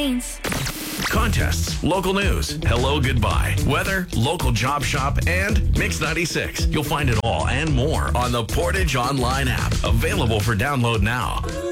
means. Contests, local news, hello, goodbye, weather, local job shop, and Mix 96. You'll find it all and more on the Portage Online app. Available for download now.